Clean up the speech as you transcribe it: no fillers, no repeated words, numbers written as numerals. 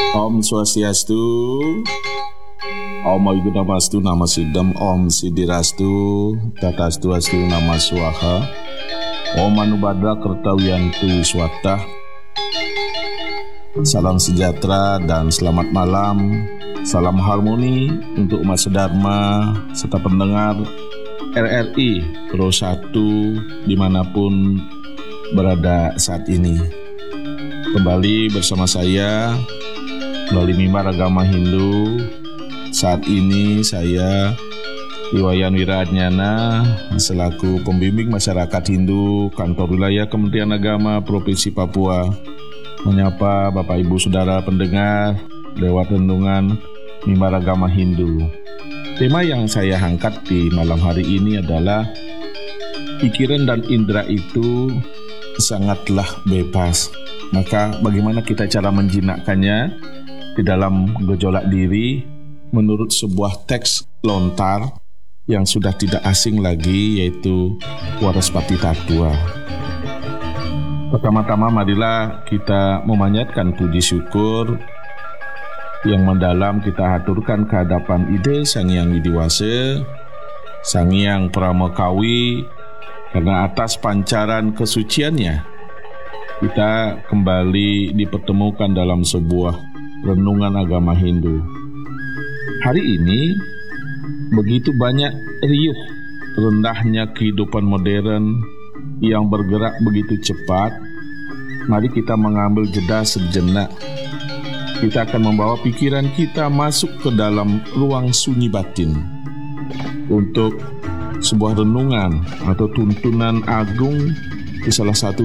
Om Swastiastu, Om Ayudanamastu, Nama Siddham, Om Siddhirastu, Tatastu Astu Nama Swaha, Om Anubhadra Kertawiyantu Swata. Salam sejahtera dan selamat malam. Salam harmoni untuk umat sedharma serta pendengar RRI Pro 1 dimanapun berada saat ini. Kembali bersama saya melalui mimbar agama Hindu. Saat ini saya Iwayan Wiradnyana selaku pembimbing masyarakat Hindu Kantor Wilayah Kementerian Agama Provinsi Papua menyapa Bapak Ibu Saudara pendengar lewat renungan mimbar agama Hindu. Tema yang saya angkat di malam hari ini adalah pikiran dan indera itu sangatlah bebas. Maka bagaimana kita cara menjinakkannya di dalam gejolak diri menurut sebuah teks lontar yang sudah tidak asing lagi, yaitu Waraspati Tattwa. Pertama-tama marilah kita memanjatkan puji syukur yang mendalam kita haturkan ke hadapan Ide Sang Hyang Widiwasa, Sang Hyang Pramakawi, karena atas pancaran kesuciannya kita kembali dipertemukan dalam sebuah renungan agama Hindu. Hari ini begitu banyak riuh rendahnya kehidupan modern yang bergerak begitu cepat. Mari kita mengambil jeda sejenak. Kita akan membawa pikiran kita masuk ke dalam ruang sunyi batin untuk sebuah renungan atau tuntunan agung di salah satu